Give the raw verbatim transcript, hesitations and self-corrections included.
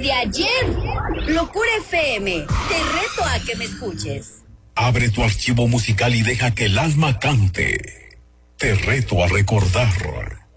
desde ayer. Locura F M, te reto a que me escuches. Abre tu archivo musical y deja que el alma cante. Te reto a recordar.